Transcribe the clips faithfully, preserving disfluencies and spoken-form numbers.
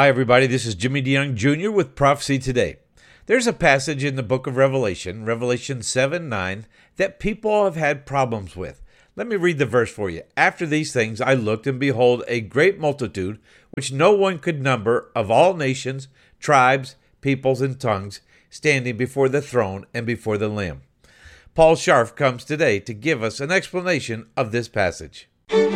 Hi, everybody. This is Jimmy DeYoung Junior with Prophecy Today. There's a passage in the book of Revelation, Revelation seven nine, that people have had problems with. Let me read the verse for you. After these things I looked, and behold, a great multitude, which no one could number, of all nations, tribes, peoples, and tongues, standing before the throne and before the Lamb. Paul Scharf comes today to give us an explanation of this passage.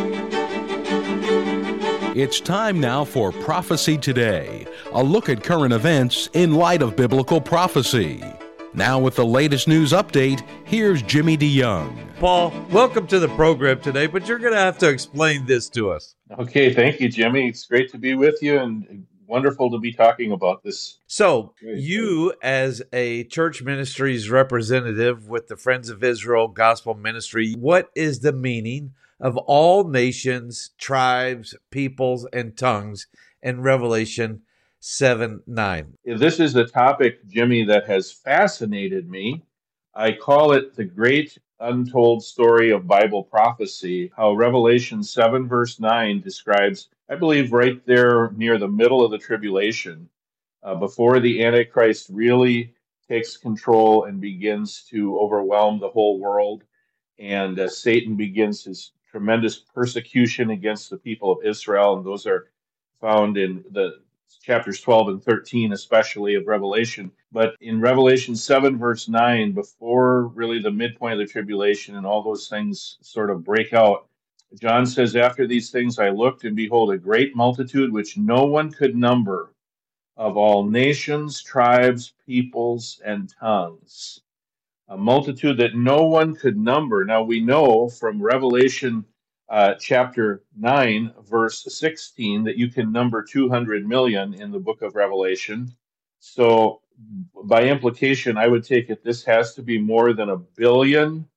It's time now for Prophecy Today, a look at current events in light of biblical prophecy. Now with the latest news update, here's Jimmy DeYoung. Paul, welcome to the program today, but you're going to have to explain this to us. Okay, thank you, Jimmy. It's great to be with you and wonderful to be talking about this. So, you as a church ministries representative with the Friends of Israel Gospel Ministry, what is the meaning of all nations, tribes, peoples, and tongues in Revelation seven nine? This is a topic, Jimmy, that has fascinated me. I call it the great untold story of Bible prophecy, how Revelation seven verse nine describes, I believe, right there near the middle of the tribulation, uh, before the Antichrist really takes control and begins to overwhelm the whole world, and uh, Satan begins his tremendous persecution against the people of Israel, and those are found in the chapters twelve and thirteen, especially of Revelation. But in Revelation seven, verse nine, before really the midpoint of the tribulation and all those things sort of break out, John says, after these things I looked, and behold, a great multitude which no one could number, of all nations, tribes, peoples, and tongues. A multitude that no one could number. Now we know from Revelation uh, chapter nine, verse sixteen, that you can number two hundred million in the book of Revelation. So by implication, I would take it this has to be more than a billion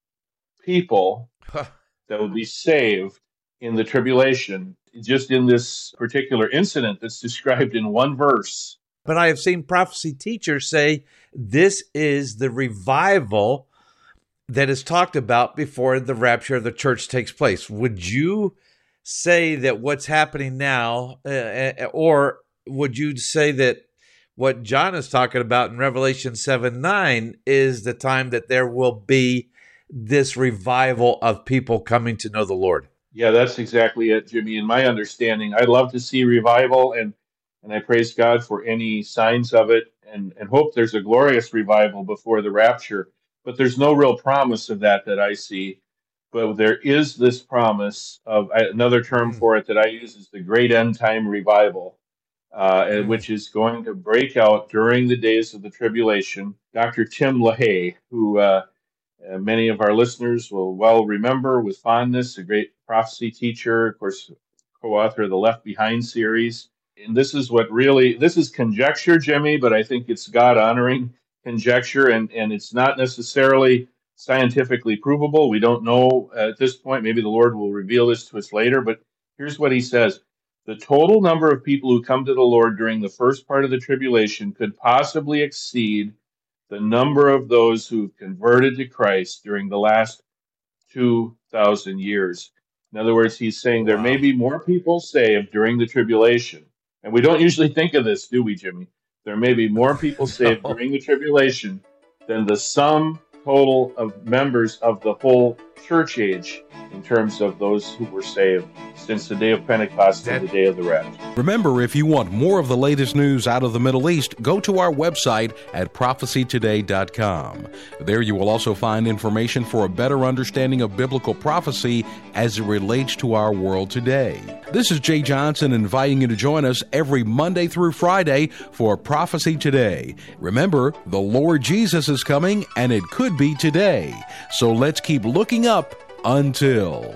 people that will be saved in the tribulation, just in this particular incident that's described in one verse. But I have seen prophecy teachers say this is the revival that is talked about before the rapture of the church takes place. Would you say that what's happening now, uh, or would you say that what John is talking about in Revelation seven nine is the time that there will be this revival of people coming to know the Lord? Yeah, that's exactly it, Jimmy. In my understanding, I'd love to see revival, and And I praise God for any signs of it, and, and hope there's a glorious revival before the rapture. But there's no real promise of that that I see. But there is this promise of, another term for it that I use is the great end time revival, uh, which is going to break out during the days of the tribulation. Doctor Tim LaHaye, who uh, uh, many of our listeners will well remember with fondness, a great prophecy teacher, of course, co-author of the Left Behind series. And this is what really, this is conjecture, Jimmy, but I think it's God-honoring conjecture, and, and it's not necessarily scientifically provable. We don't know at this point. Maybe the Lord will reveal this to us later, but here's what he says. The total number of people who come to the Lord during the first part of the tribulation could possibly exceed the number of those who've converted to Christ during the last two thousand years. In other words, he's saying there may be more people saved during the tribulation. And we don't usually think of this, do we, Jimmy? There may be more people saved no. during the tribulation than the sum total of members of the whole church age in terms of those who were saved since the day of Pentecost and the day of the rapture. Remember, if you want more of the latest news out of the Middle East, go to our website at prophecy today dot com. There you will also find information for a better understanding of biblical prophecy as it relates to our world today. This is Jay Johnson inviting you to join us every Monday through Friday for Prophecy Today. Remember, the Lord Jesus is coming, and it could be today. So let's keep looking up until...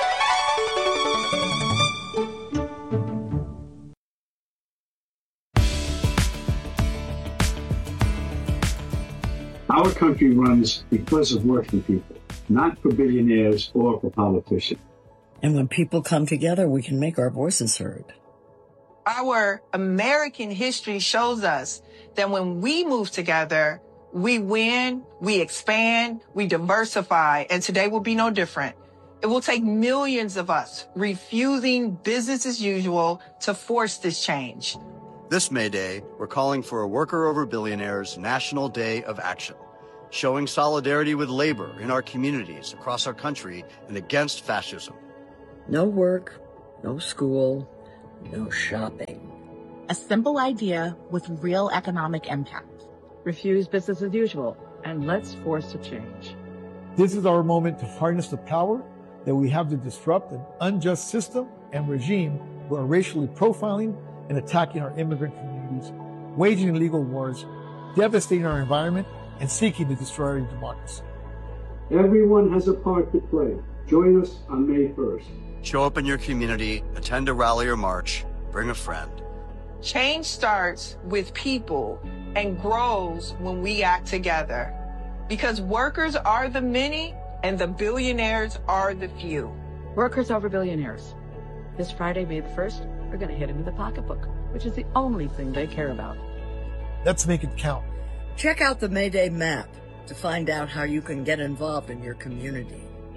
Our country runs because of working people, not for billionaires or for politicians. And when people come together, we can make our voices heard. Our American history shows us that when we move together, we win, we expand, we diversify, and today will be no different. It will take millions of us refusing business as usual to force this change. This May Day, we're calling for a Worker Over Billionaires National Day of Action, showing solidarity with labor in our communities across our country and against fascism. No work, no school, no shopping. A simple idea with real economic impact. Refuse business as usual, and let's force a change. This is our moment to harness the power that we have to disrupt an unjust system and regime who are racially profiling and attacking our immigrant communities, waging illegal wars, devastating our environment, and seeking to destroy our democracy. Everyone has a part to play. Join us on May first. Show up in your community, attend a rally or march, bring a friend. Change starts with people and grows when we act together. Because workers are the many and the billionaires are the few. Workers Over Billionaires. This Friday, May the first, we're going to hit into the pocketbook, which is the only thing they care about. Let's make it count. Check out the May Day map to find out how you can get involved in your community.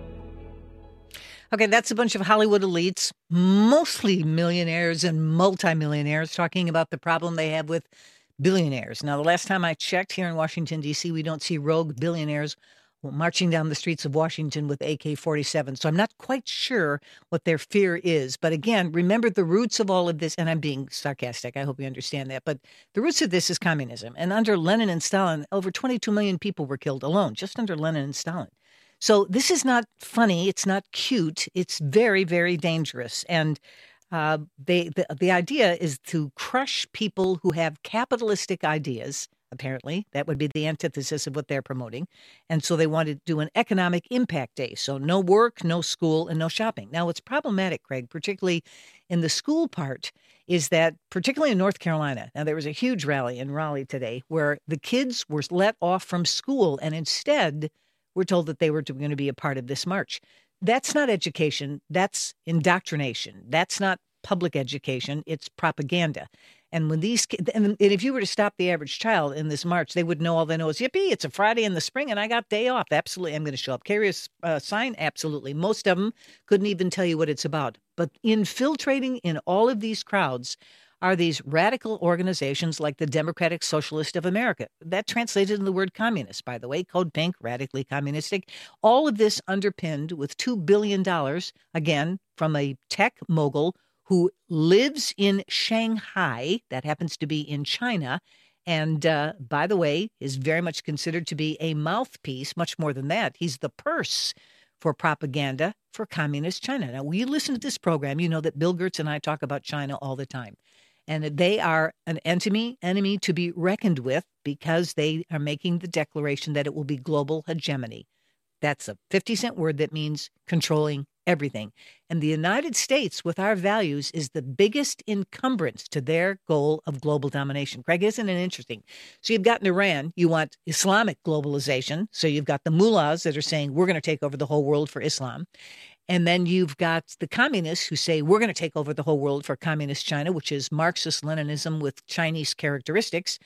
Okay, that's a bunch of Hollywood elites, mostly millionaires and multimillionaires, talking about the problem they have with billionaires. Now, the last time I checked here in Washington, D C, we don't see rogue billionaires marching down the streets of Washington with A K forty-seven. So I'm not quite sure what their fear is. But again, remember the roots of all of this, and I'm being sarcastic. I hope you understand that. But the roots of this is communism. And under Lenin and Stalin, over twenty-two million people were killed alone, just under Lenin and Stalin. So this is not funny. It's not cute. It's very, very dangerous. And uh, they, the, the idea is to crush people who have capitalistic ideas. Apparently, that would be the antithesis of what they're promoting. And so they want to do an economic impact day. So no work, no school, and no shopping. Now, what's problematic, Craig, particularly in the school part, is that particularly in North Carolina, now there was a huge rally in Raleigh today where the kids were let off from school and instead were told that they were going to be a part of this march. That's not education. That's indoctrination. That's not public education. It's propaganda. And when these kids, and if you were to stop the average child in this march, they would know all they know is, yippee, it's a Friday in the spring and I got day off. Absolutely. I'm going to show up. Carry a uh, sign. Absolutely. Most of them couldn't even tell you what it's about. But infiltrating in all of these crowds are these radical organizations like the Democratic Socialist of America. That translated in the word communist, by the way, Code Pink, radically communistic. All of this underpinned with two billion dollars, again, from a tech mogul who lives in Shanghai, that happens to be in China, and uh, by the way, is very much considered to be a mouthpiece, much more than that. He's the purse for propaganda for communist China. Now, when you listen to this program, you know that Bill Gertz and I talk about China all the time. And they are an enemy, enemy to be reckoned with because they are making the declaration that it will be global hegemony. That's a fifty cent word that means controlling everything. And the United States, with our values, is the biggest encumbrance to their goal of global domination. Craig, isn't it interesting? So you've got in Iran, you want Islamic globalization. So you've got the mullahs that are saying, we're going to take over the whole world for Islam. And then you've got the communists who say, we're going to take over the whole world for communist China, which is Marxist-Leninism with Chinese characteristics.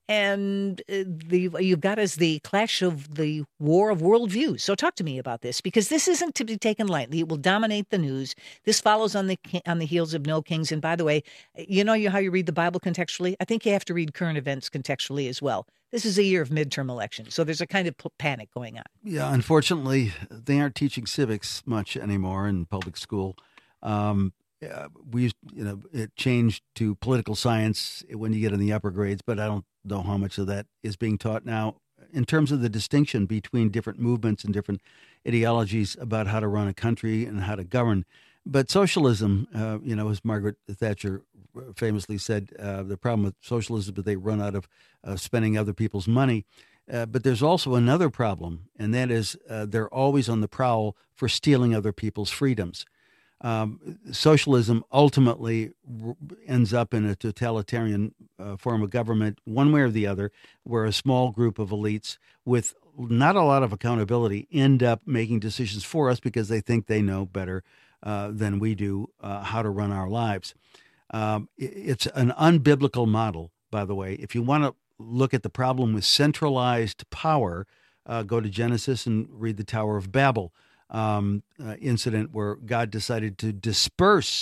And the you've got as the clash of the war of worldviews. So talk to me about this, because this isn't to be taken lightly. It will dominate the news. This follows on the on the heels of No Kings. And by the way, you know how you read the Bible contextually? I think you have to read current events contextually as well. This is a year of midterm elections, so there's a kind of panic going on. Yeah, unfortunately, they aren't teaching civics much anymore in public school. Um, Uh, we used, you know, it changed to political science when you get in the upper grades, but I don't know how much of that is being taught now in terms of the distinction between different movements and different ideologies about how to run a country and how to govern. But socialism, uh, you know, as Margaret Thatcher famously said, uh, the problem with socialism is that they run out of uh, spending other people's money. Uh, but there's also another problem, and that is uh, they're always on the prowl for stealing other people's freedoms. Um, socialism ultimately r- ends up in a totalitarian uh, form of government, one way or the other, where a small group of elites with not a lot of accountability end up making decisions for us because they think they know better uh, than we do uh, how to run our lives. Um, it, it's an unbiblical model, by the way. If you want to look at the problem with centralized power, uh, go to Genesis and read the Tower of Babel. Um, uh, incident where God decided to disperse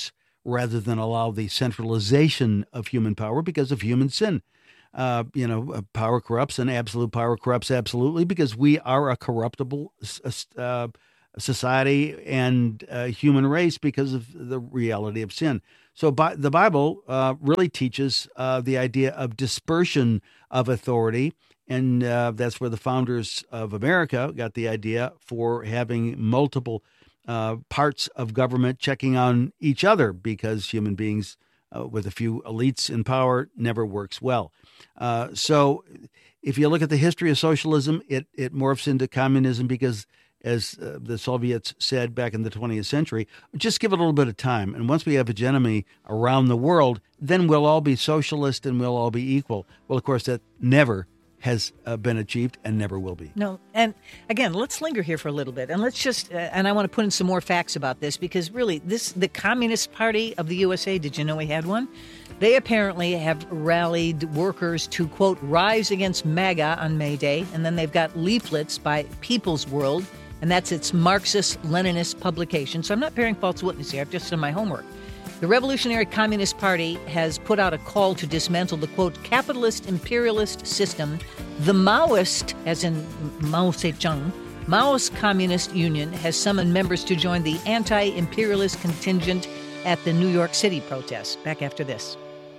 rather than allow the centralization of human power because of human sin. Uh, you know, power corrupts, and absolute power corrupts absolutely, because we are a corruptible uh, society and uh, human race because of the reality of sin. So by, the Bible uh, really teaches uh, the idea of dispersion of authority, and uh, that's where the founders of America got the idea for having multiple uh, parts of government checking on each other, because human beings uh, with a few elites in power never works well. Uh, so if you look at the history of socialism, it, it morphs into communism because, as uh, the Soviets said back in the twentieth century, just give it a little bit of time. And once we have hegemony around the world, then we'll all be socialist and we'll all be equal. Well, of course, that never has uh, been achieved and never will be. No. And again, let's linger here for a little bit. And let's just, uh, and I want to put in some more facts about this, because really, this, the Communist Party of the U S A, did you know we had one? They apparently have rallied workers to, quote, rise against MAGA on May Day. And then they've got leaflets by People's World, and that's its Marxist-Leninist publication. So I'm not bearing false witness here. I've just done my homework. The Revolutionary Communist Party has put out a call to dismantle the, quote, capitalist imperialist system. The Maoist, as in Mao Zedong, Maoist Communist Union has summoned members to join the anti-imperialist contingent at the New York City protests. Back after this.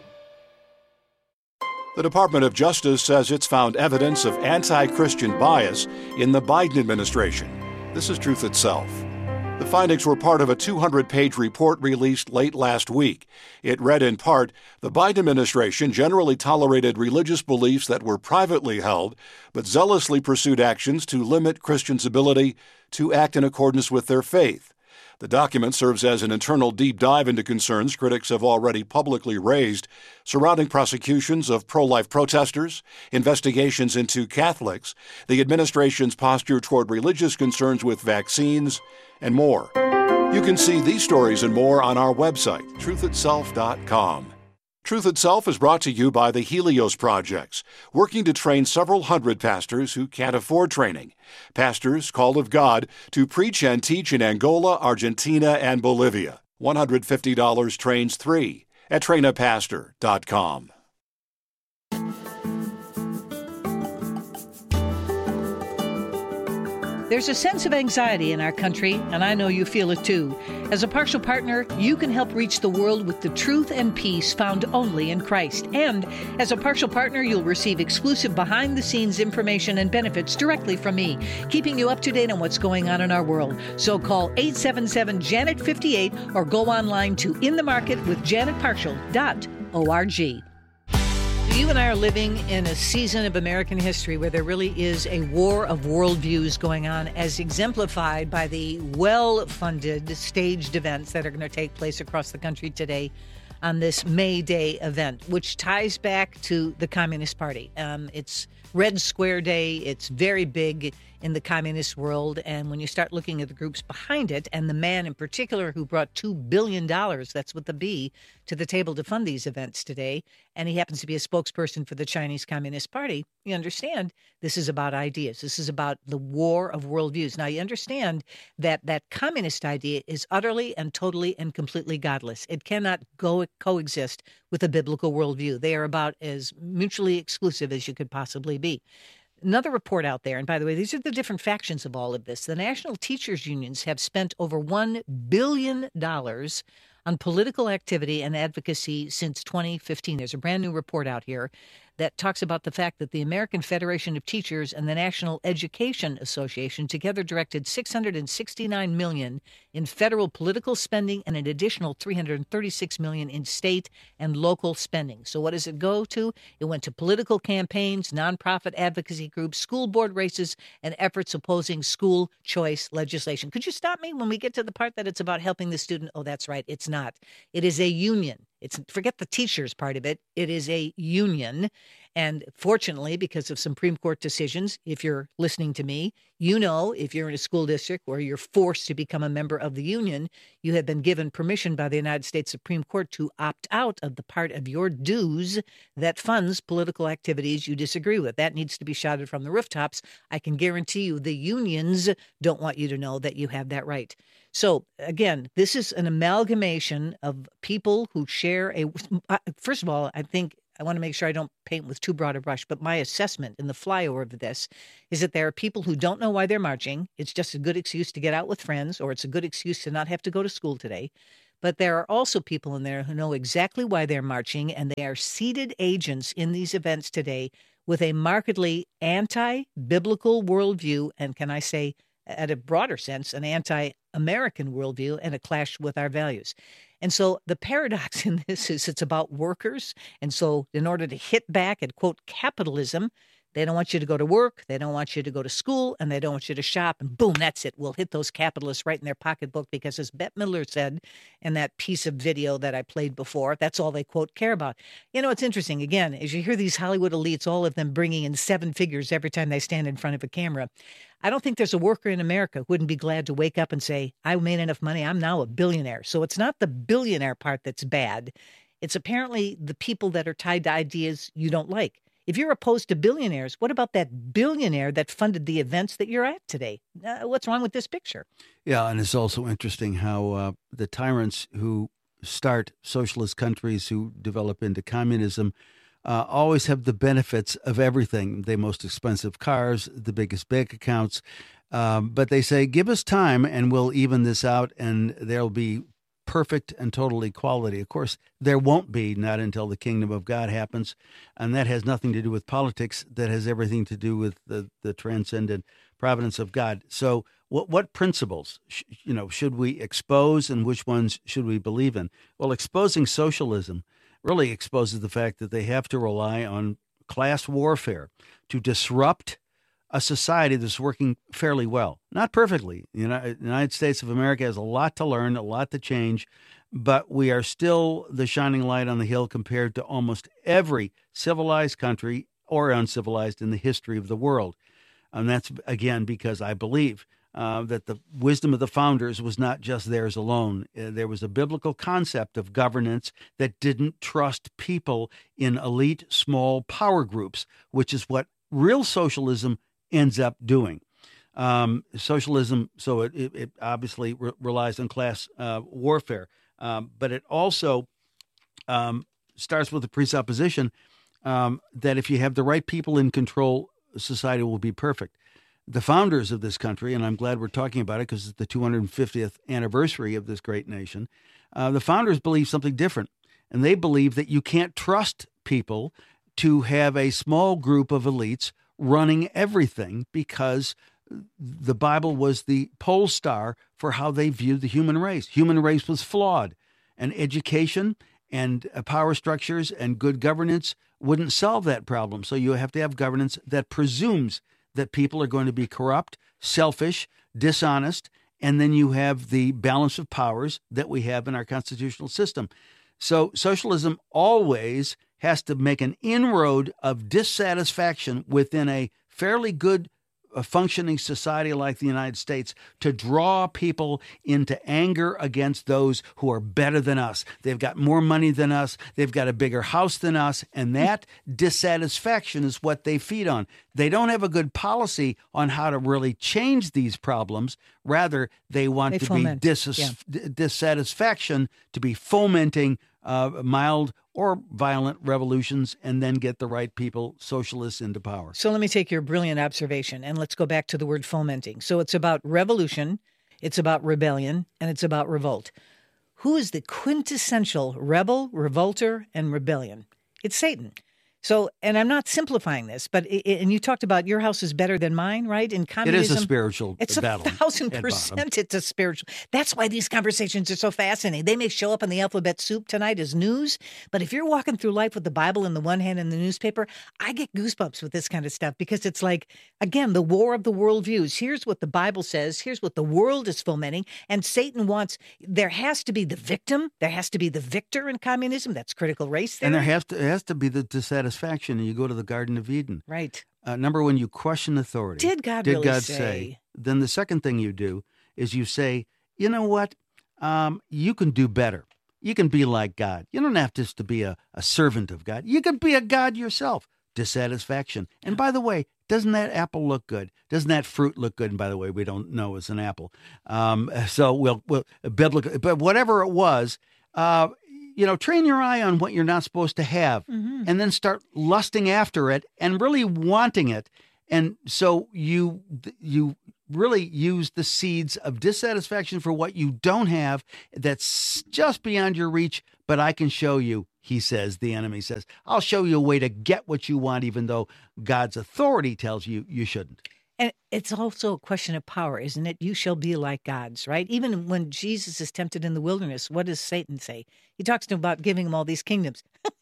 The Department of Justice says it's found evidence of anti-Christian bias in the Biden administration. This is Truth Itself. The findings were part of a two hundred page report released late last week. It read in part, the Biden administration generally tolerated religious beliefs that were privately held, but zealously pursued actions to limit Christians' ability to act in accordance with their faith. The document serves as an internal deep dive into concerns critics have already publicly raised surrounding prosecutions of pro-life protesters, investigations into Catholics, the administration's posture toward religious concerns with vaccines, and more. You can see these stories and more on our website, truth itself dot com. Truth Itself is brought to you by the Helios Projects, working to train several hundred pastors who can't afford training. Pastors called of God to preach and teach in Angola, Argentina, and Bolivia. one hundred fifty dollars trains three at train a pastor dot com. There's a sense of anxiety in our country, and I know you feel it too. As a partial partner, you can help reach the world with the truth and peace found only in Christ. And as a partial partner, you'll receive exclusive behind-the-scenes information and benefits directly from me, keeping you up to date on what's going on in our world. So call eight seven seven, Janet fifty-eight or go online to in the market with janet partial dot org. You and I are living in a season of American history where there really is a war of worldviews going on, as exemplified by the well-funded staged events that are going to take place across the country today on this May Day event, which ties back to the Communist Party. Um, it's Red Square Day. It's very big in the communist world. And when you start looking at the groups behind it, and the man in particular who brought two billion dollars, that's with the B, to the table to fund these events today, and he happens to be a spokesperson for the Chinese Communist Party, you understand this is about ideas. This is about the war of worldviews. Now, you understand that that communist idea is utterly and totally and completely godless. It cannot go coexist with a biblical worldview. They are about as mutually exclusive as you could possibly be. Another report out there, and by the way, these are the different factions of all of this. The national teachers unions have spent over one billion dollars on political activity and advocacy since twenty fifteen. There's a brand new report out here that talks about the fact that the American Federation of Teachers and the National Education Association together directed six hundred sixty-nine million dollars in federal political spending and an additional three hundred thirty-six million dollars in state and local spending. So what does it go to? It went to political campaigns, nonprofit advocacy groups, school board races, and efforts opposing school choice legislation. Could you stop me when we get to the part that it's about helping the student? Oh, that's right. It's not. It is a union. It's forget the teachers part of it. It is a union. And fortunately, because of Supreme Court decisions, if you're listening to me, you know, if you're in a school district where you're forced to become a member of the union, you have been given permission by the United States Supreme Court to opt out of the part of your dues that funds political activities you disagree with. That needs to be shouted from the rooftops. I can guarantee you the unions don't want you to know that you have that right. So, again, this is an amalgamation of people who share a – first of all, I think I want to make sure I don't paint with too broad a brush, but my assessment in the flyover of this is that there are people who don't know why they're marching. It's just a good excuse to get out with friends, or it's a good excuse to not have to go to school today. But there are also people in there who know exactly why they're marching, and they are seated agents in these events today with a markedly anti-biblical worldview, and can I say, at a broader sense, an anti-American worldview and a clash with our values. And so the paradox in this is it's about workers. And so in order to hit back at, quote, capitalism, they don't want you to go to work, they don't want you to go to school, and they don't want you to shop. And boom, that's it. We'll hit those capitalists right in their pocketbook because, as Bette Midler said in that piece of video that I played before, that's all they, quote, care about. You know, it's interesting. Again, as you hear these Hollywood elites, all of them bringing in seven figures every time they stand in front of a camera, I don't think there's a worker in America who wouldn't be glad to wake up and say, I made enough money, I'm now a billionaire. So it's not the billionaire part that's bad. It's apparently the people that are tied to ideas you don't like. If you're opposed to billionaires, what about that billionaire that funded the events that you're at today? Uh, what's wrong with this picture? Yeah, and it's also interesting how uh, the tyrants who start socialist countries, who develop into communism, uh, always have the benefits of everything. The most expensive cars, the biggest bank accounts. Um, but they say, give us time and we'll even this out and there'll be perfect and total equality. Of course, there won't be, not until the kingdom of God happens. And that has nothing to do with politics. That has everything to do with the, the transcendent providence of God. So what what principles, sh- you know, should we expose and which ones should we believe in? Well, exposing socialism really exposes the fact that they have to rely on class warfare to disrupt a society that's working fairly well. Not perfectly. You know, the United States of America has a lot to learn, a lot to change, but we are still the shining light on the hill compared to almost every civilized country or uncivilized in the history of the world. And that's, again, because I believe uh, that the wisdom of the founders was not just theirs alone. Uh, there was a biblical concept of governance that didn't trust people in elite, small power groups, which is what real socialism ends up doing. Um, socialism, so it, it, it obviously re- relies on class uh, warfare, um, but it also um, starts with the presupposition um, that if you have the right people in control, society will be perfect. The founders of this country, and I'm glad we're talking about it because it's the two hundred fiftieth anniversary of this great nation, uh, the founders believe something different, and they believe that you can't trust people to have a small group of elites running everything because the Bible was the pole star for how they viewed the human race. Human race was flawed, and education and power structures and good governance wouldn't solve that problem. So you have to have governance that presumes that people are going to be corrupt, selfish, dishonest, and then you have the balance of powers that we have in our constitutional system. So socialism always has to make an inroad of dissatisfaction within a fairly good uh, functioning society like the United States to draw people into anger against those who are better than us. They've got more money than us. They've got a bigger house than us. And that dissatisfaction is what they feed on. They don't have a good policy on how to really change these problems. Rather, they want they to foment. be dis- yeah. d- dissatisfaction to be fomenting uh, mild or violent revolutions and then get the right people, socialists, into power. So let me take your brilliant observation and let's go back to the word fomenting. So it's about revolution, it's about rebellion, and it's about revolt. Who is the quintessential rebel, revolter, and rebellion? It's Satan. So, and I'm not simplifying this, but, it, and you talked about your house is better than mine, right? In communism. It is a spiritual it's battle. It's a thousand percent it's a spiritual. That's why these conversations are so fascinating. They may show up in the alphabet soup tonight as news, but if you're walking through life with the Bible in the one hand and the newspaper, I get goosebumps with this kind of stuff because it's like, again, the war of the worldviews. Here's what the Bible says. Here's what the world is fomenting. And Satan wants, there has to be the victim. There has to be the victor in communism. That's critical race theory. And there has to, it has to be the dissatisfaction dissatisfaction and you go to the Garden of Eden. Right. Uh, number one, you question authority. Did God Did really God say? say? Then the second thing you do is you say, you know what? Um, you can do better. You can be like God. You don't have just to be a, a servant of God. You can be a God yourself. Dissatisfaction. And by the way, doesn't that apple look good? Doesn't that fruit look good? And by the way, we don't know it's an apple. Um, so we'll, we'll biblical, but whatever it was, uh, you know, train your eye on what you're not supposed to have, mm-hmm. and then start lusting after it and really wanting it. And so you you really use the seeds of dissatisfaction for what you don't have that's just beyond your reach, but I can show you, he says, the enemy says, I'll show you a way to get what you want, even though God's authority tells you you shouldn't. And it's also a question of power, isn't it? You shall be like gods, right? Even when Jesus is tempted in the wilderness, what does Satan say? He talks to him about giving him all these kingdoms.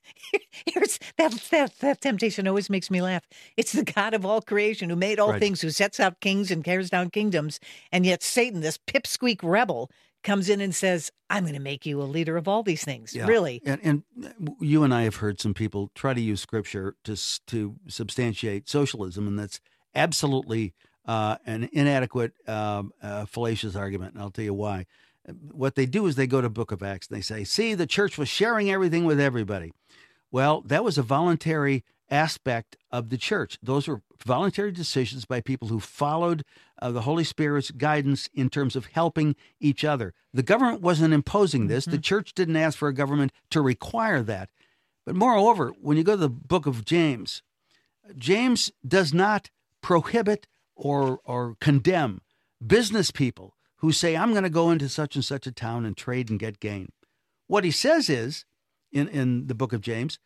Here's that, that that temptation always makes me laugh. It's the God of all creation who made all Right. things, who sets out kings and tears down kingdoms. And yet Satan, this pipsqueak rebel, comes in and says, I'm going to make you a leader of all these things. Yeah. Really? And, and you and I have heard some people try to use Scripture to s- to substantiate socialism, and that's absolutely uh, an inadequate, um, uh, fallacious argument, and I'll tell you why. What they do is they go to Book of Acts and they say, see, the church was sharing everything with everybody. Well, that was a voluntary aspect of the church. Those were voluntary decisions by people who followed uh, the Holy Spirit's guidance in terms of helping each other. The government wasn't imposing this. The church didn't ask for a government to require that. But moreover, when you go to the book of James, James does not prohibit or or condemn business people who say, I'm going to go into such and such a town and trade and get gain. What he says is, in, in the book of James,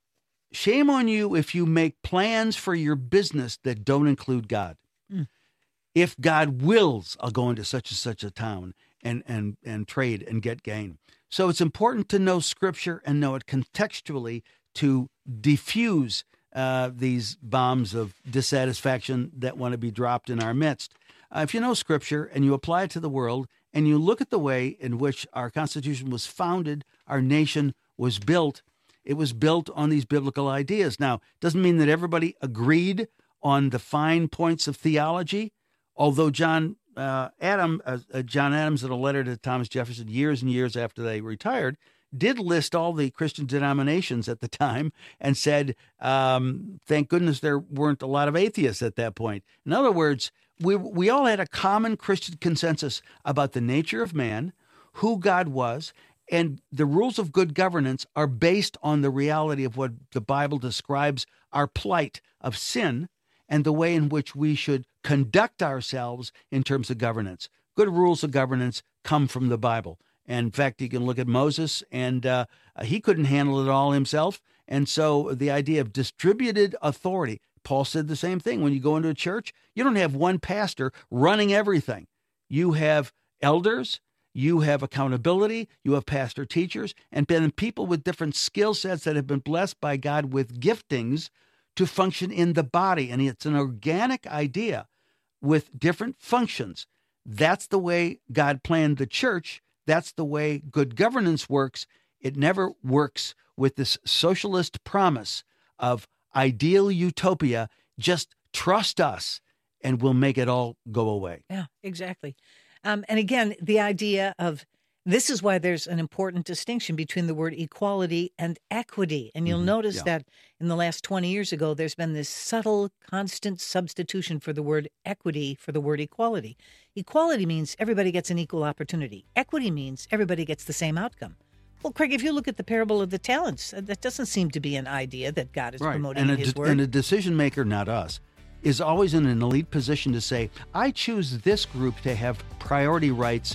shame on you if you make plans for your business that don't include God. Mm. If God wills, I'll go into such and such a town and, and, and trade and get gain. So it's important to know Scripture and know it contextually to diffuse uh, these bombs of dissatisfaction that want to be dropped in our midst. Uh, if you know Scripture and you apply it to the world and you look at the way in which our Constitution was founded, our nation was built, it was built on these biblical ideas. Now, it doesn't mean that everybody agreed on the fine points of theology, although John uh, Adam, uh, uh, John Adams, in a letter to Thomas Jefferson years and years after they retired, did list all the Christian denominations at the time and said, um, thank goodness there weren't a lot of atheists at that point. In other words, we we all had a common Christian consensus about the nature of man, who God was, and the rules of good governance are based on the reality of what the Bible describes our plight of sin and the way in which we should conduct ourselves in terms of governance. Good rules of governance come from the Bible. And in fact, you can look at Moses, and uh, he couldn't handle it all himself. And so the idea of distributed authority, Paul said the same thing. When you go into a church, you don't have one pastor running everything. You have elders, you have accountability, you have pastor teachers, and then people with different skill sets that have been blessed by God with giftings to function in the body. And it's an organic idea with different functions. That's the way God planned the church. That's the way good governance works. It never works with this socialist promise of ideal utopia. Just trust us and we'll make it all go away. Yeah, exactly. Um, and again, the idea of this is why there's an important distinction between the word equality and equity. And you'll Mhm, notice yeah. that in the last twenty years ago, there's been this subtle, constant substitution for the word equity for the word equality. Equality means everybody gets an equal opportunity. Equity means everybody gets the same outcome. Well, Craig, if you look at the parable of the talents, uh, that doesn't seem to be an idea that God is promoting and in a, his de- word. and a decision maker, not us, is always in an elite position to say, I choose this group to have priority rights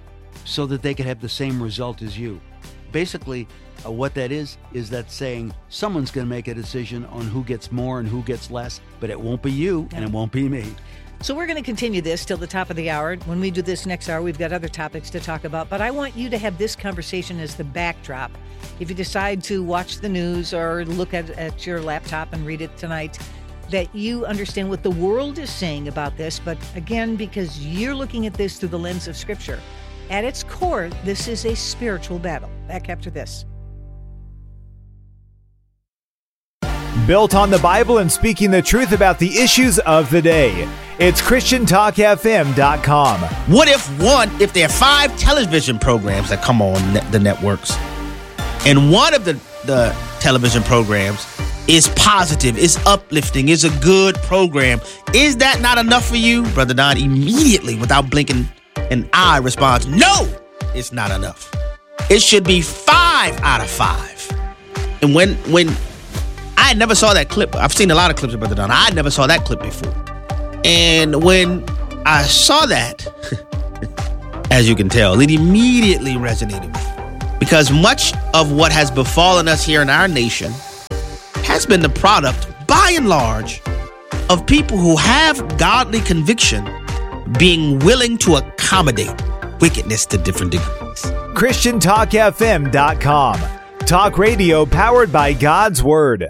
so that they can have the same result as you. Basically, uh, what that is, is that saying someone's going to make a decision on who gets more and who gets less, but it won't be you and it won't be me. So we're going to continue this till the top of the hour. When we do this next hour, we've got other topics to talk about. But I want you to have this conversation as the backdrop. If you decide to watch the news or look at, at your laptop and read it tonight, that you understand what the world is saying about this. But again, because you're looking at this through the lens of Scripture. At its core, this is a spiritual battle. Back after this. Built on the Bible and speaking the truth about the issues of the day. It's Christian Talk F M dot com. What if one, if there are five television programs that come on net, the networks, and one of the, the television programs is positive, is uplifting, is a good program, is that not enough for you? Brother Don immediately, without blinking an eye, responds, no, it's not enough. It should be five out of five. And when when I never saw that clip, I've seen a lot of clips of Brother Don. I never saw that clip before. And when I saw that, as you can tell, it immediately resonated with me. Because much of what has befallen us here in our nation has been the product, by and large, of people who have godly conviction being willing to accommodate wickedness to different degrees. Christian Talk F M dot com. Talk radio powered by God's Word.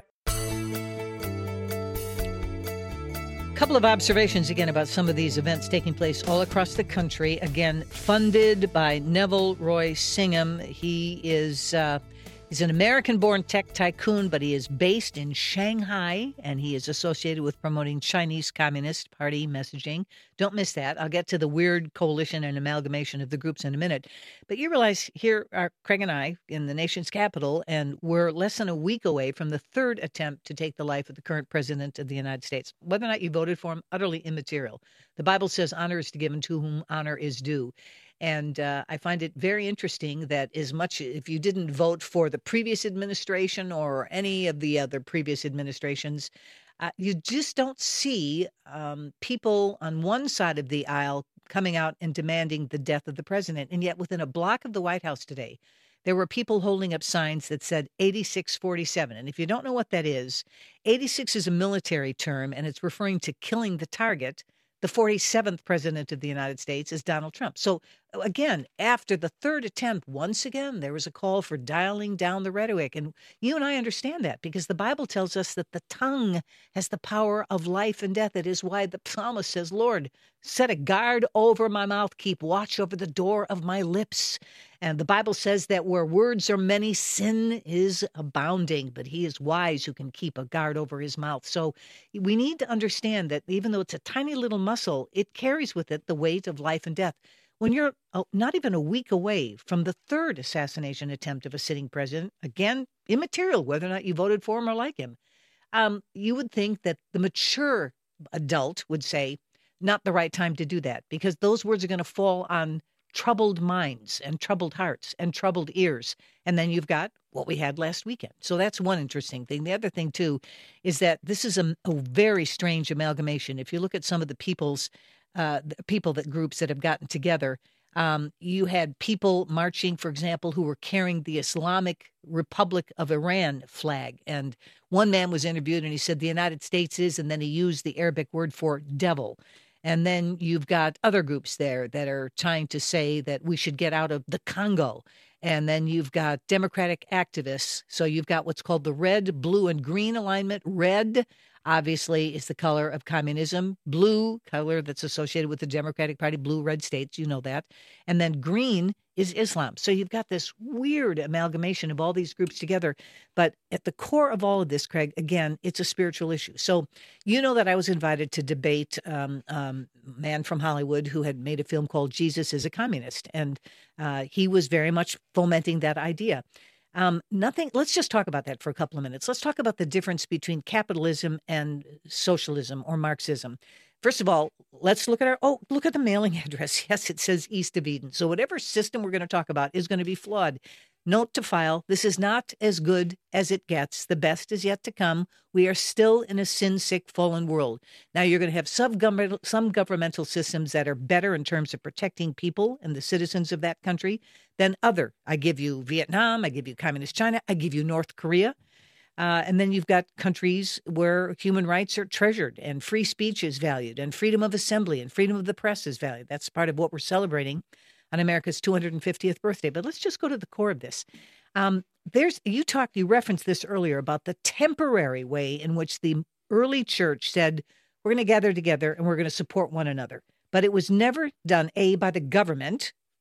Couple of observations again about some of these events taking place all across the country. Again, funded by Neville Roy Singham. He is uh, he's an American-born tech tycoon, but he is based in Shanghai, and he is associated with promoting Chinese Communist Party messaging. Don't miss that. I'll get to the weird coalition and amalgamation of the groups in a minute. But you realize here are Craig and I in the nation's capital, and we're less than a week away from the third attempt to take the life of the current president of the United States. Whether or not you voted for him, utterly immaterial. The Bible says honor is given to whom honor is due. And uh, I find it very interesting that as much if you didn't vote for the previous administration or any of the other previous administrations, uh, you just don't see um, people on one side of the aisle coming out and demanding the death of the president. And yet within a block of the White House today, there were people holding up signs that said eighty-six forty-seven. And if you don't know what that is, eighty-six is a military term, and it's referring to killing the target. The forty-seventh president of the United States is Donald Trump. So again, after the third attempt, once again, there was a call for dialing down the rhetoric. And you and I understand that because the Bible tells us that the tongue has the power of life and death. It is why the psalmist says, Lord, set a guard over my mouth, keep watch over the door of my lips. And the Bible says that where words are many, sin is abounding, but he is wise who can keep a guard over his mouth. So we need to understand that even though it's a tiny little muscle, it carries with it the weight of life and death. When you're not even a week away from the third assassination attempt of a sitting president, again, immaterial whether or not you voted for him or like him, um, you would think that the mature adult would say, not the right time to do that, because those words are going to fall on troubled minds and troubled hearts and troubled ears. And then you've got what we had last weekend. So that's one interesting thing. The other thing, too, is that this is a, a very strange amalgamation. If you look at some of the people's uh, the people that groups that have gotten together, um, you had people marching, for example, who were carrying the Islamic Republic of Iran flag. And one man was interviewed and he said the United States is, and then he used the Arabic word for devil. And then you've got other groups there that are trying to say that we should get out of the Congo. And then you've got Democratic activists. So you've got what's called the red, blue, and green alignment. Red, obviously, is the color of communism. Blue, color that's associated with the Democratic Party, blue, red states, you know that. And then green is Islam. So you've got this weird amalgamation of all these groups together. But at the core of all of this, Craig, again, it's a spiritual issue. So you know that I was invited to debate um, um, a man from Hollywood who had made a film called Jesus is a Communist. And uh, he was very much fomenting that idea. Um, nothing. Let's just talk about that for a couple of minutes. Let's talk about the difference between capitalism and socialism or Marxism. First of all, let's look at our, oh, look at the mailing address. Yes, it says East of Eden. So whatever system we're going to talk about is going to be flawed. Note to file, this is not as good as it gets. The best is yet to come. We are still in a sin-sick, fallen world. Now, you're going to have some governmental, some governmental systems that are better in terms of protecting people and the citizens of that country than other. I give you Vietnam. I give you Communist China. I give you North Korea. Uh, and then you've got countries where human rights are treasured and free speech is valued and freedom of assembly and freedom of the press is valued. That's part of what we're celebrating on America's two hundred fiftieth birthday. But let's just go to the core of this. Um, there's you talked, you referenced this earlier about the temporary way in which the early church said, we're going to gather together and we're going to support one another. But it was never done, A, by the government.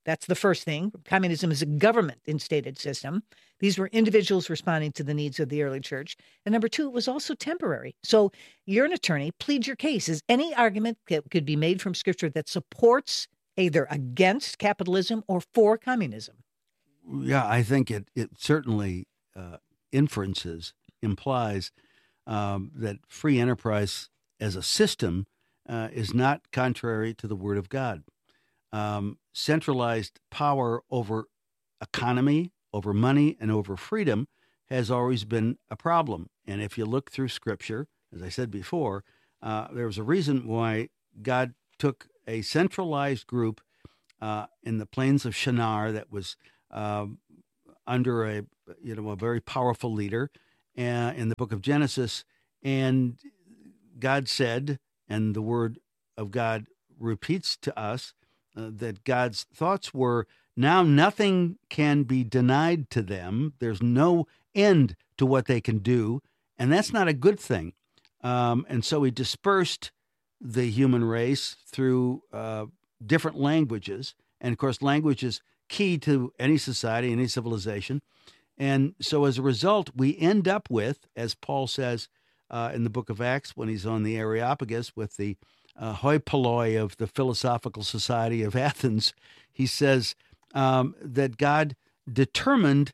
That's the first thing. Communism is a government-instated system. These were individuals responding to the needs of the early church. And number two, it was also temporary. So you're an attorney. Plead your case. Is any argument that could be made from Scripture that supports either against capitalism or for communism? Yeah, I think it, it certainly uh, inferences, implies um, that free enterprise as a system uh, is not contrary to the Word of God. Um, centralized power over economy, over money, and over freedom has always been a problem. And if you look through Scripture, as I said before, uh, there was a reason why God took a centralized group uh, in the plains of Shinar that was uh, under a you know a very powerful leader uh, in the book of Genesis, and God said, and the Word of God repeats to us, uh, that God's thoughts were, now nothing can be denied to them. There's no end to what they can do, and that's not a good thing. Um, and so he dispersed the human race through uh, different languages. And, of course, language is key to any society, any civilization. And so as a result, we end up with, as Paul says uh, in the book of Acts when he's on the Areopagus with the uh, hoi polloi of the Philosophical Society of Athens, he says um, that God determined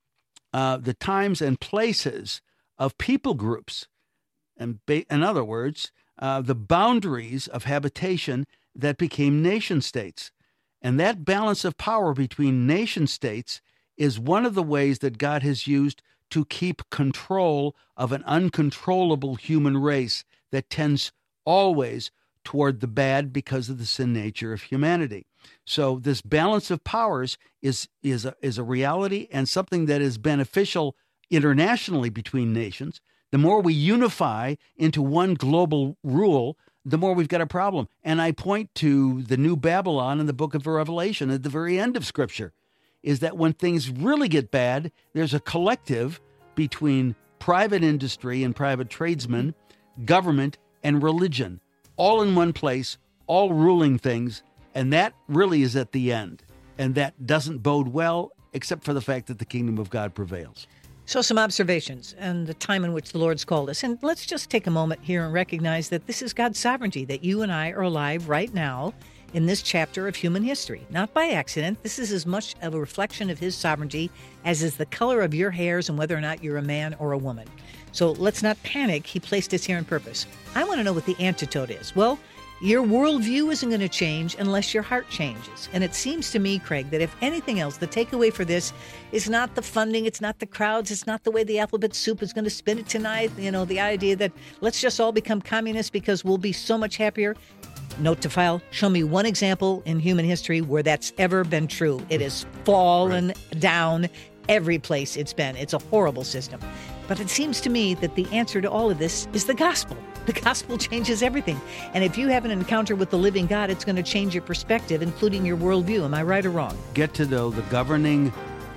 uh, the times and places of people groups. And ba- in other words, uh, the boundaries of habitation that became nation states. And that balance of power between nation states is one of the ways that God has used to keep control of an uncontrollable human race that tends always toward the bad because of the sin nature of humanity. So this balance of powers is is a, is a reality and something that is beneficial internationally between nations. The more we unify into one global rule, the more we've got a problem. And I point to the New Babylon in the book of Revelation at the very end of Scripture, is that when things really get bad, there's a collective between private industry and private tradesmen, government, and religion, all in one place, all ruling things, and that really is at the end. And that doesn't bode well, except for the fact that the kingdom of God prevails. So some observations and the time in which the Lord's called us. And let's just take a moment here and recognize that this is God's sovereignty, that you and I are alive right now in this chapter of human history. Not by accident. This is as much of a reflection of his sovereignty as is the color of your hairs and whether or not you're a man or a woman. So let's not panic. He placed us here on purpose. I want to know what the antidote is. Well, your worldview isn't going to change unless your heart changes. And it seems to me, Craig, that if anything else, the takeaway for this is not the funding, it's not the crowds, it's not the way the alphabet soup is going to spin it tonight. You know, the idea that let's just all become communists because we'll be so much happier. Note to file, show me one example in human history where that's ever been true. It has fallen right. down every place it's been. It's a horrible system. But it seems to me that the answer to all of this is the gospel. The gospel changes everything. And if you have an encounter with the living God, it's going to change your perspective, including your worldview. Am I right or wrong? Get to know the governing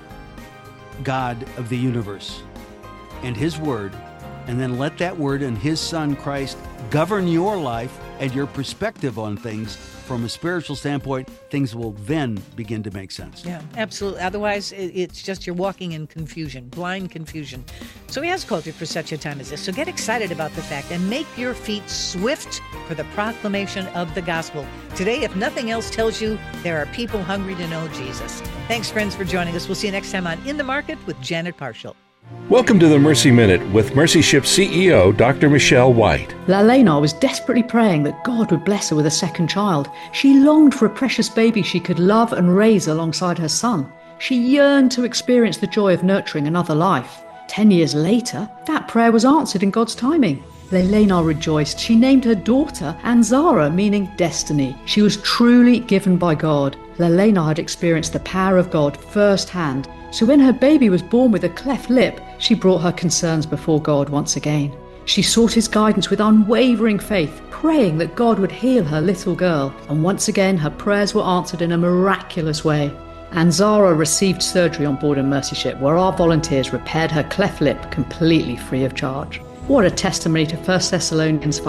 God of the universe and his word, and then let that word and his son Christ govern your life and your perspective on things. From a spiritual standpoint, things will then begin to make sense. Yeah, absolutely. Otherwise, it's just you're walking in confusion, blind confusion. So he has called you for such a time as this. So get excited about the fact and make your feet swift for the proclamation of the gospel. Today, if nothing else tells you, there are people hungry to know Jesus. Thanks, friends, for joining us. We'll see you next time on In the Market with Janet Parshall. Welcome to the Mercy Minute with Mercy Ship C E O Doctor Michelle White. Lalena was desperately praying that God would bless her with a second child. She longed for a precious baby she could love and raise alongside her son. She yearned to experience the joy of nurturing another life. Ten years later, that prayer was answered in God's timing. Lalena rejoiced. She named her daughter Anzara, meaning destiny. She was truly given by God. Lalena had experienced the power of God firsthand. So when her baby was born with a cleft lip, she brought her concerns before God once again. She sought his guidance with unwavering faith, praying that God would heal her little girl. And once again, her prayers were answered in a miraculous way. Anzara received surgery on board a Mercy Ship, where our volunteers repaired her cleft lip completely free of charge. What a testimony to First Thessalonians five.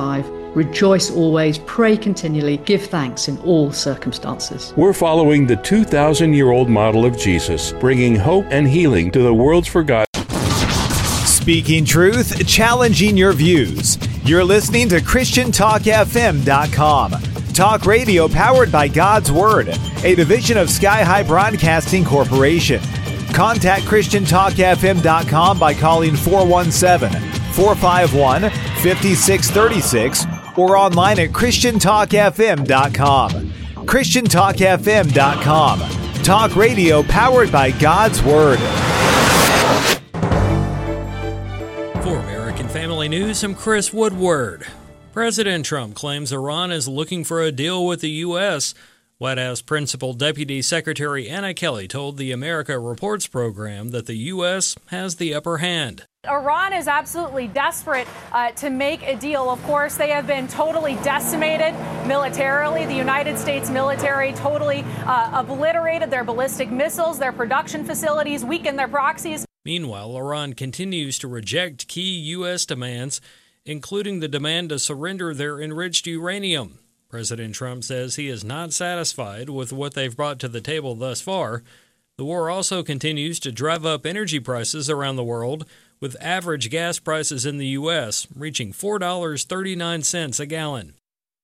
Rejoice always, pray continually, give thanks in all circumstances. We're following the two thousand year old model of Jesus, bringing hope and healing to the world's forgotten. Speaking truth, challenging your views. You're listening to Christian Talk F M dot com. Talk radio powered by God's Word, a division of Sky High Broadcasting Corporation. Contact Christian Talk F M dot com by calling four one seven, four five one, five six three six or online at Christian Talk F M dot com. Christian Talk F M dot com. Talk radio powered by God's Word. For American Family News, I'm Chris Woodward. President Trump claims Iran is looking for a deal with the U S White House Principal Deputy Secretary Anna Kelly told the America Reports program that the U S has the upper hand. Iran is absolutely desperate uh, to make a deal. Of course, they have been totally decimated militarily. The United States military totally uh, obliterated their ballistic missiles, their production facilities, weakened their proxies. Meanwhile, Iran continues to reject key U S demands, including the demand to surrender their enriched uranium. President Trump says he is not satisfied with what they've brought to the table thus far. The war also continues to drive up energy prices around the world, with average gas prices in the U S reaching four dollars and thirty-nine cents a gallon.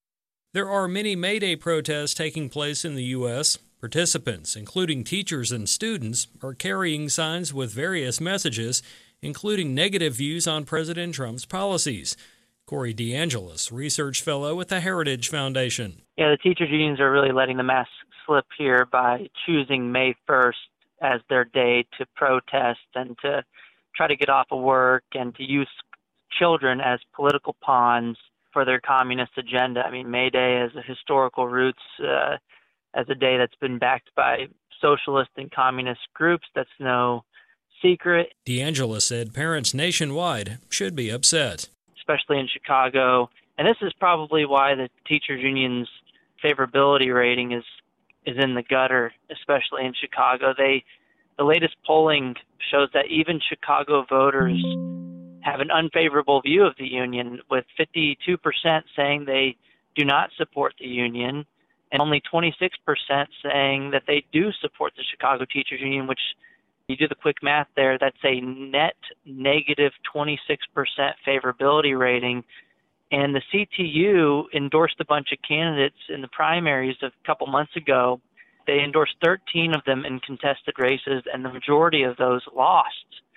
There are many May Day protests taking place in the U S Participants, including teachers and students, are carrying signs with various messages, including negative views on President Trump's policies. Corey DeAngelis, research fellow at the Heritage Foundation. Yeah, the teachers' unions are really letting the mask slip here by choosing May first as their day to protest and to try to get off of work and to use children as political pawns for their communist agenda. I mean, May Day has a historical roots uh, as a day that's been backed by socialist and communist groups. That's no secret. DeAngelis said parents nationwide should be upset. Especially in Chicago. And this is probably why the teachers union's favorability rating is is in the gutter, especially in Chicago. They the latest polling shows that even Chicago voters have an unfavorable view of the union, with fifty-two percent saying they do not support the union and only twenty-six percent saying that they do support the Chicago Teachers Union, which you do the quick math there, that's a net negative twenty-six percent favorability rating. And the C T U endorsed a bunch of candidates in the primaries a couple months ago. They endorsed thirteen of them in contested races, and the majority of those lost.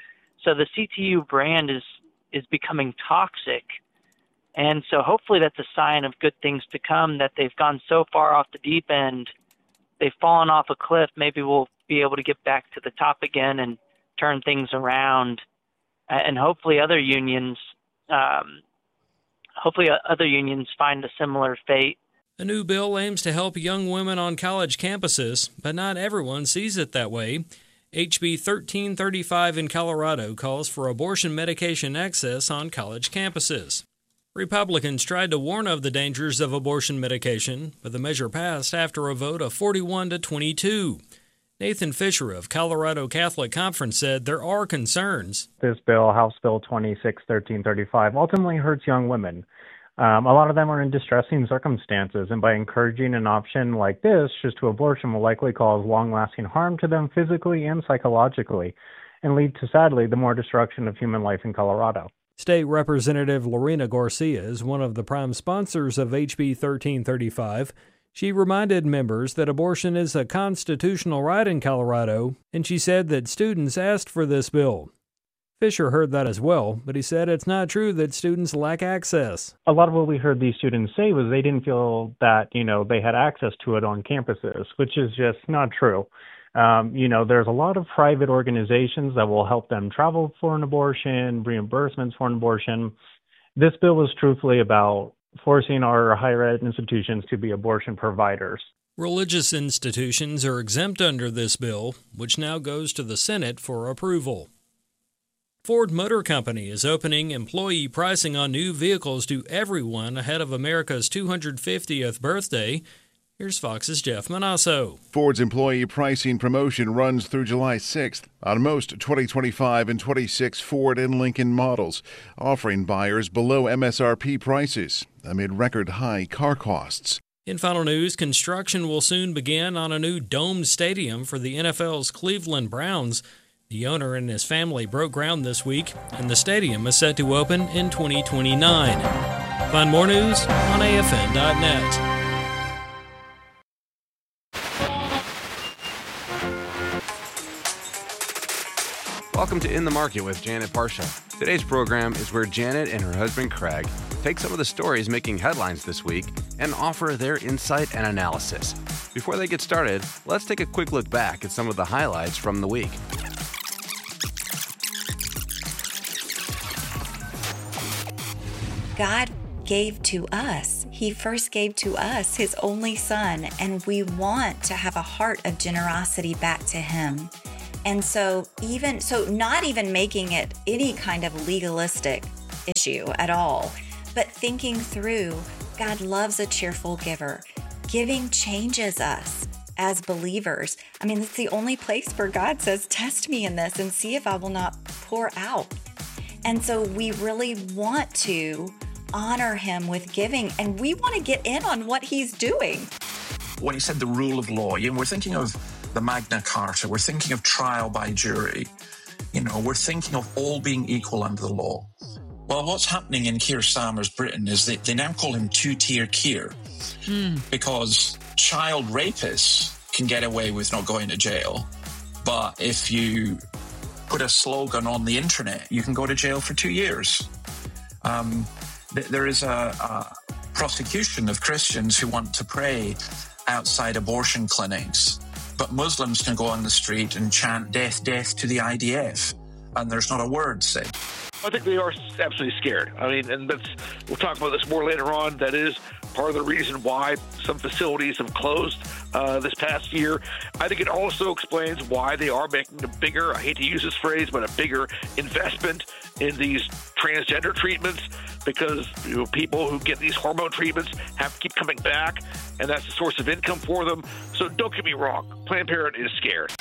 So the C T U brand is, is becoming toxic. And so hopefully that's a sign of good things to come, that they've gone so far off the deep end, they've fallen off a cliff. Maybe we'll be able to get back to the top again and turn things around, and hopefully other unions, um, hopefully other unions find a similar fate. A new bill aims to help young women on college campuses, but not everyone sees it that way. H B thirteen thirty-five in Colorado calls for abortion medication access on college campuses. Republicans tried to warn of the dangers of abortion medication, but the measure passed after a vote of forty-one to twenty-two. Nathan Fisher of Colorado Catholic Conference said there are concerns. This bill, House Bill twenty-six thirteen thirty-five, ultimately hurts young women. Um, a lot of them are in distressing circumstances, and by encouraging an option like this, just to abortion, will likely cause long-lasting harm to them physically and psychologically, and lead to, sadly, the more destruction of human life in Colorado. State Representative Lorena Garcia is one of the prime sponsors of H B thirteen thirty-five. She reminded members that abortion is a constitutional right in Colorado, and she said that students asked for this bill. Fisher heard that as well, but he said it's not true that students lack access. A lot of what we heard these students say was they didn't feel that, you know, they had access to it on campuses, which is just not true. Um, you know, there's a lot of private organizations that will help them travel for an abortion, reimbursements for an abortion. This bill was truthfully about forcing our higher ed institutions to be abortion providers. Religious institutions are exempt under this bill, which now goes to the Senate for approval. Ford Motor Company is opening employee pricing on new vehicles to everyone ahead of America's two hundred fiftieth birthday. Here's Fox's Jeff Manasso. Ford's employee pricing promotion runs through July sixth on most twenty twenty-five and twenty-six Ford and Lincoln models, offering buyers below M S R P prices amid record high car costs. In final news, construction will soon begin on a new domed stadium for the N F L's Cleveland Browns. The owner and his family broke ground this week, and the stadium is set to open in twenty twenty-nine. Find more news on A F N dot net. Welcome to In the Market with Janet Parshall. Today's program is where Janet and her husband Craig take some of the stories making headlines this week and offer their insight and analysis. Before they get started, let's take a quick look back at some of the highlights from the week. God gave to us. He first gave to us his only son, and we want to have a heart of generosity back to him. And so even so not even making it any kind of legalistic issue at all, but thinking through, God loves a cheerful giver. Giving changes us as believers. I mean, it's the only place where God says, test me in this and see if I will not pour out. And so we really want to honor him with giving, and we want to get in on what he's doing. When he said the rule of law, you know, we're thinking of the Magna Carta, we're thinking of trial by jury, you know, we're thinking of all being equal under the law. Well, what's happening in Keir Starmer's Britain is that they now call him two-tier Keir mm. because child rapists can get away with not going to jail, but if you put a slogan on the internet, you can go to jail for two years. Um, th- there is a, a prosecution of Christians who want to pray outside abortion clinics, but Muslims can go on the street and chant death, death to the I D F, and there's not a word said. I think they are absolutely scared. I mean, and that's, we'll talk about this more later on. That is part of the reason why some facilities have closed uh, this past year. I think it also explains why they are making a bigger, I hate to use this phrase, but a bigger investment in these transgender treatments, because you know, people who get these hormone treatments have to keep coming back, and that's a source of income for them. So don't get me wrong, Planned Parenthood is scared.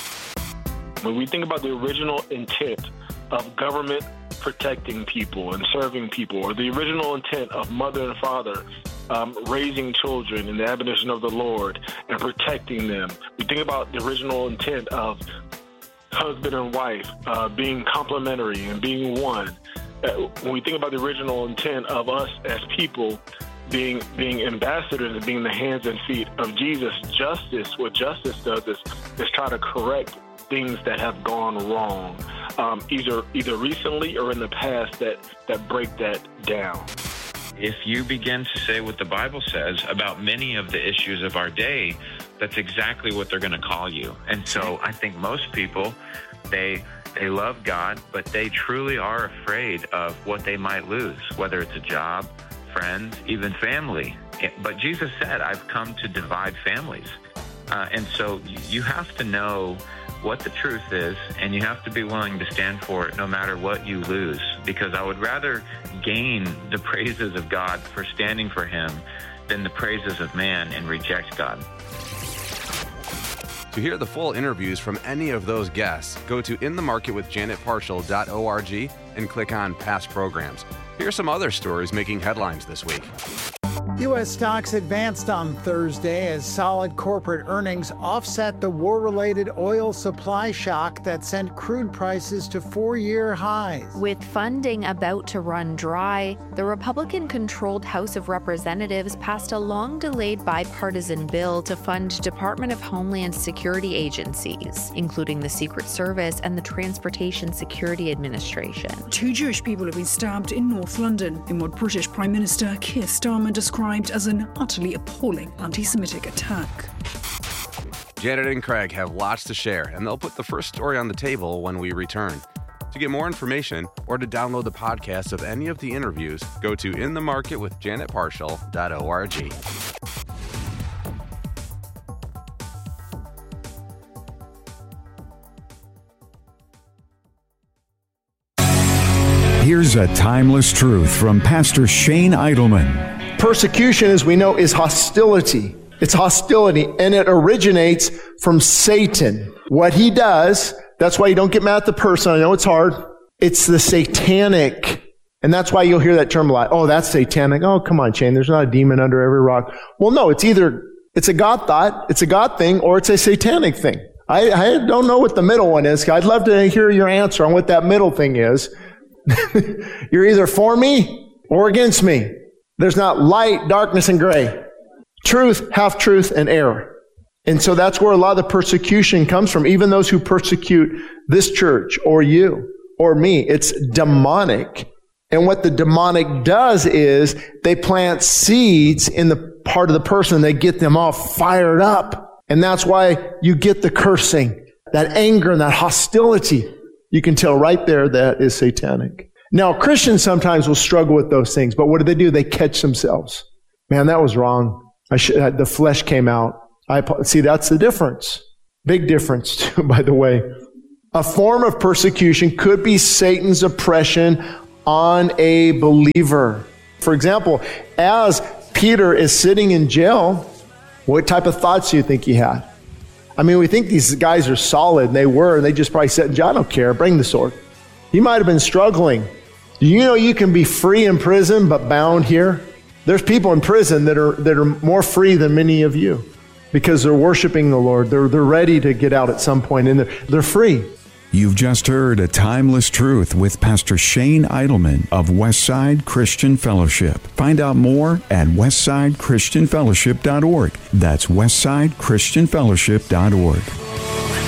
When we think about the original intent of government protecting people and serving people, or the original intent of mother and father um, raising children in the admonition of the Lord and protecting them, we think about the original intent of husband and wife uh, being complementary and being one. Uh, when we think about the original intent of us as people being being ambassadors and being the hands and feet of Jesus, justice, what justice does is, is try to correct things that have gone wrong, um, either either recently or in the past, that, that break that down. If you begin to say what the Bible says about many of the issues of our day, that's exactly what they're going to call you. And so I think most people, they they love God, but they truly are afraid of what they might lose, whether it's a job, friends, even family. But Jesus said, I've come to divide families. Uh, and so you have to know what the truth is, and you have to be willing to stand for it no matter what you lose, because I would rather gain the praises of God for standing for him than the praises of man and reject God. To hear the full interviews from any of those guests, go to in the market with janet parshall dot org and click on past programs. Here's some other stories making headlines this week. U S stocks advanced on Thursday as solid corporate earnings offset the war-related oil supply shock that sent crude prices to four-year highs. With funding about to run dry, the Republican-controlled House of Representatives passed a long-delayed bipartisan bill to fund Department of Homeland Security agencies, including the Secret Service and the Transportation Security Administration. Two Jewish people have been stabbed in North London in what British Prime Minister Keir Starmer described as an utterly appalling anti-Semitic attack. Janet and Craig have lots to share, and they'll put the first story on the table when we return. To get more information or to download the podcast of any of the interviews, go to in the market with janet parshall dot org. Here's a timeless truth from Pastor Shane Idleman. Persecution, as we know, is hostility. It's hostility, and it originates from Satan. What he does, that's why you don't get mad at the person. I know it's hard. It's the satanic. And that's why you'll hear that term a lot. Oh, that's satanic. Oh, come on, Shane. There's not a demon under every rock. Well, no, it's either, it's a God thought, it's a God thing, or it's a satanic thing. I, I don't know what the middle one is. I'd love to hear your answer on what that middle thing is. You're either for me or against me. There's not light, darkness, and gray. Truth, half-truth, and error. And so that's where a lot of the persecution comes from. Even those who persecute this church or you or me, it's demonic. And what the demonic does is they plant seeds in the part of the person. They get them all fired up. And that's why you get the cursing, that anger, and that hostility. You can tell right there that is satanic. Now, Christians sometimes will struggle with those things, but what do they do? They catch themselves. Man, that was wrong. I should, the flesh came out. I see, that's the difference. Big difference, too, by the way. A form of persecution could be Satan's oppression on a believer. For example, as Peter is sitting in jail, what type of thoughts do you think he had? I mean, we think these guys are solid, and they were, and they just probably said, I don't care, bring the sword. He might have been struggling. Do you know you can be free in prison but bound here? There's people in prison that are that are more free than many of you because they're worshiping the Lord. They're they're ready to get out at some point, and they're, they're free. You've just heard A Timeless Truth with Pastor Shane Idleman of Westside Christian Fellowship. Find out more at westside christian fellowship dot org. That's westside christian fellowship dot org.